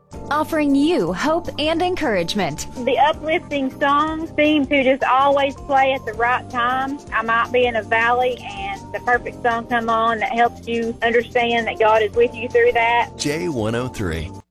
offering you hope and encouragement. The uplifting songs seem to just always play at the right time. I might be in a valley and the perfect song come on that helps you understand that God is with you through that. J103.